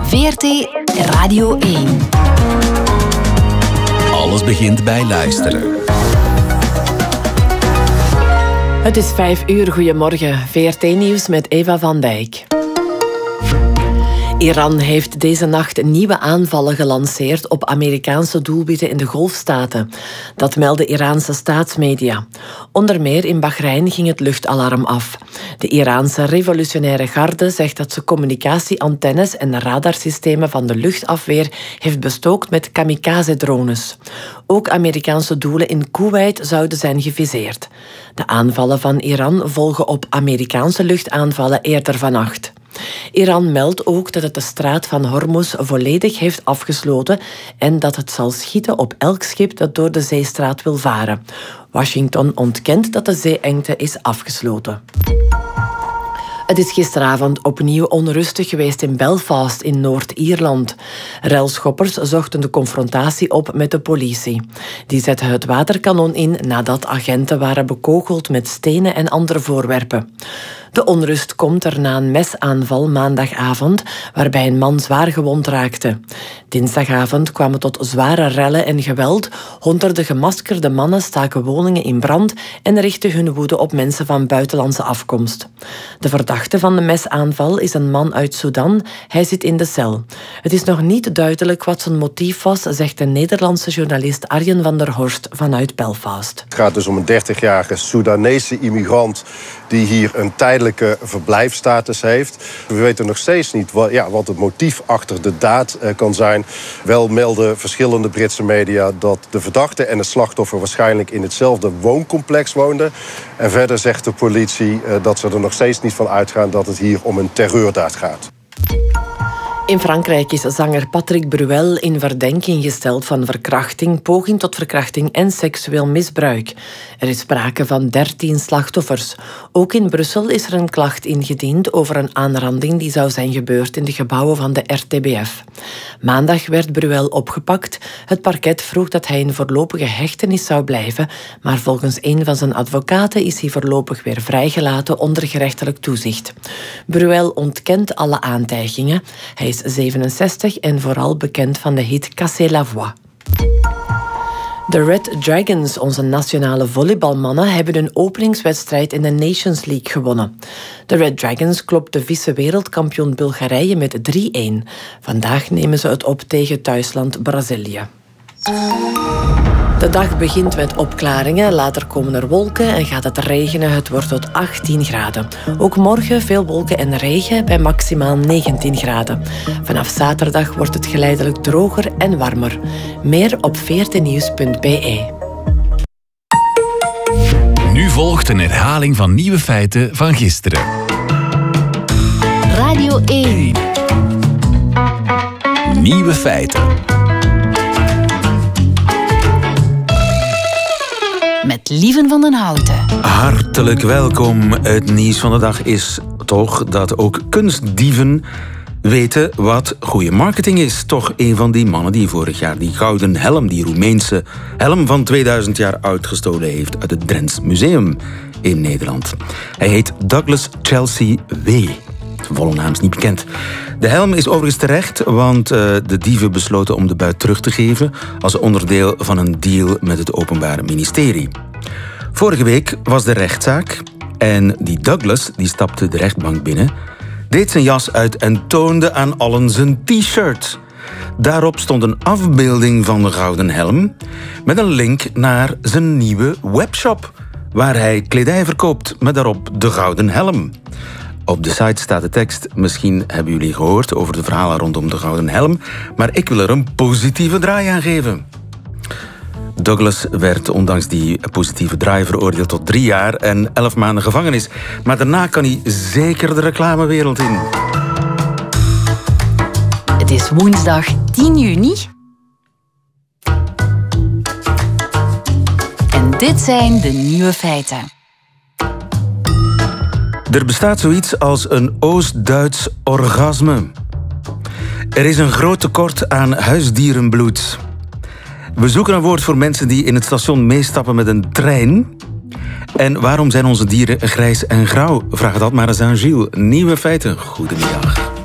VRT Radio 1. Alles begint bij luisteren. Het is 5 uur. Goedemorgen. VRT-nieuws met Eva van Dijk. Iran heeft deze nacht nieuwe aanvallen gelanceerd op Amerikaanse doelwitten in de Golfstaten. Dat melden Iraanse staatsmedia. Onder meer in Bahrein ging het luchtalarm af. De Iraanse revolutionaire garde zegt dat ze communicatieantennes en radarsystemen van de luchtafweer heeft bestookt met kamikaze-drones. Ook Amerikaanse doelen in Kuwait zouden zijn geviseerd. De aanvallen van Iran volgen op Amerikaanse luchtaanvallen eerder vannacht. Iran meldt ook dat het de straat van Hormuz volledig heeft afgesloten en dat het zal schieten op elk schip dat door de zeestraat wil varen. Washington ontkent dat de zeeengte is afgesloten. Het is gisteravond opnieuw onrustig geweest in Belfast in Noord-Ierland. Relschoppers zochten de confrontatie op met de politie. Die zetten het waterkanon in nadat agenten waren bekogeld met stenen en andere voorwerpen. De onrust komt er na een mesaanval maandagavond, waarbij een man zwaar gewond raakte. Dinsdagavond kwam het tot zware rellen en geweld. Honderden gemaskerde mannen staken woningen in brand en richtten hun woede op mensen van buitenlandse afkomst. De verdachte van de mesaanval is een man uit Sudan. Hij zit in de cel. Het is nog niet duidelijk wat zijn motief was, zegt de Nederlandse journalist Arjen van der Horst vanuit Belfast. Het gaat dus om een 30-jarige Soedanese immigrant die hier een tijdelijke verblijfsstatus heeft. We weten nog steeds niet wat het motief achter de daad kan zijn. Wel melden verschillende Britse media dat de verdachte en het slachtoffer waarschijnlijk in hetzelfde wooncomplex woonden. En verder zegt de politie dat ze er nog steeds niet van uitgaan dat het hier om een terreurdaad gaat. In Frankrijk is zanger Patrick Bruel in verdenking gesteld van verkrachting, poging tot verkrachting en seksueel misbruik. Er is sprake van 13 slachtoffers. Ook in Brussel is er een klacht ingediend over een aanranding die zou zijn gebeurd in de gebouwen van de RTBF. Maandag werd Bruel opgepakt. Het parket vroeg dat hij in voorlopige hechtenis zou blijven, maar volgens een van zijn advocaten is hij voorlopig weer vrijgelaten onder gerechtelijk toezicht. Bruel ontkent alle aantijgingen. Hij is 67 en vooral bekend van de hit Cassez la voix. De Red Dragons, onze nationale volleybalmannen, hebben hun openingswedstrijd in de Nations League gewonnen. De Red Dragons klopte vice-wereldkampioen Bulgarije met 3-1. Vandaag nemen ze het op tegen thuisland Brazilië. De dag begint met opklaringen, later komen er wolken en gaat het regenen. Het wordt tot 18 graden. Ook morgen veel wolken en regen bij maximaal 19 graden. Vanaf zaterdag wordt het geleidelijk droger en warmer. Meer op vrtnieuws.be. Nu volgt een herhaling van nieuwe feiten van gisteren. Radio 1. Nieuwe feiten. Met Lieven van den Houten. Hartelijk welkom. Het nieuws van de dag is toch dat ook kunstdieven weten wat goede marketing is. Toch een van die mannen die vorig jaar die gouden helm, die Roemeense helm van 2000 jaar oud gestolen heeft uit het Drents Museum in Nederland. Hij heet Douglas Chelsea W. Zijn volle naam is niet bekend. De helm is overigens terecht, want de dieven besloten om de buit terug te geven als onderdeel van een deal met het Openbaar Ministerie. Vorige week was de rechtszaak en die Douglas die stapte de rechtbank binnen, deed zijn jas uit en toonde aan allen zijn t-shirt. Daarop stond een afbeelding van de gouden helm met een link naar zijn nieuwe webshop, waar hij kledij verkoopt met daarop de gouden helm. Op de site staat de tekst, misschien hebben jullie gehoord over de verhalen rondom de gouden helm, maar ik wil er een positieve draai aan geven. Douglas werd ondanks die positieve draai veroordeeld tot 3 jaar en 11 maanden gevangenis. Maar daarna kan hij zeker de reclamewereld in. Het is woensdag 10 juni. En dit zijn de nieuwe feiten. Er bestaat zoiets als een Oost-Duits orgasme. Er is een groot tekort aan huisdierenbloed. We zoeken een woord voor mensen die in het station meestappen met een trein. En waarom zijn onze dieren grijs en grauw? Vraag dat maar eens aan Gilles. Nieuwe feiten. Goedemiddag.